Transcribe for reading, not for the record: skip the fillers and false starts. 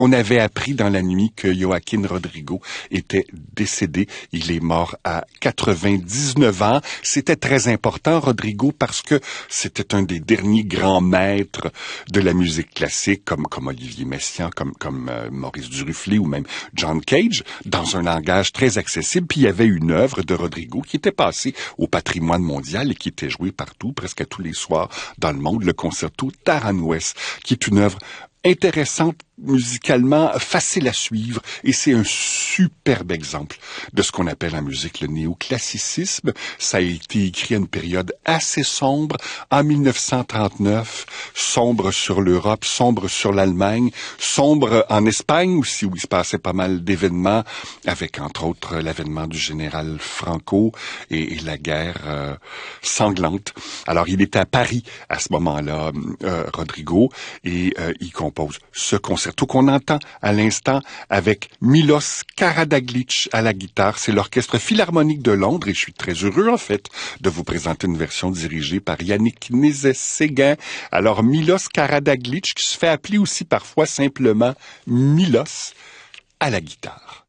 On avait appris dans la nuit que Joaquín Rodrigo était décédé. Il est mort à 99 ans. C'était très important, Rodrigo, parce que c'était un des derniers grands maîtres de la musique classique, comme Olivier Messiaen, comme Maurice Duruflé ou même John Cage, dans un langage très accessible. Puis il y avait une œuvre de Rodrigo qui était passée au patrimoine mondial et qui était jouée partout, presque à tous les soirs dans le monde, le concerto Taranues, qui est une œuvre intéressante musicalement, facile à suivre, et c'est un superbe exemple de ce qu'on appelle en musique le néoclassicisme. Ça a été écrit à une période assez sombre, en 1939, sombre sur l'Europe, sombre sur l'Allemagne, sombre en Espagne aussi, où il se passait pas mal d'événements, avec entre autres l'avènement du général Franco et la guerre sanglante. Alors il est à Paris à ce moment-là, Rodrigo, et il compose ce concerto qu'on entend à l'instant avec Milos Karađagić à la guitare. C'est l'Orchestre Philharmonique de Londres et je suis très heureux en fait de vous présenter une version dirigée par Yannick Nézet-Séguin. Alors Milos Karađagić, qui se fait appeler aussi parfois simplement Milos, à la guitare.